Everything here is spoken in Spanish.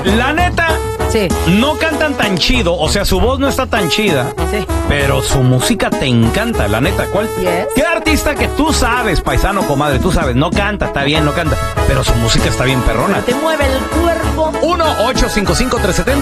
La neta, Sí. no cantan tan chido, o sea, su voz no está tan chida, Sí. pero su música te encanta, la neta. ¿Cuál? Yes. ¿Qué artista que tú sabes, paisano, comadre, tú sabes, no canta, está bien, no canta, pero su música está bien perrona? Te mueve el cuerpo. 1-855-370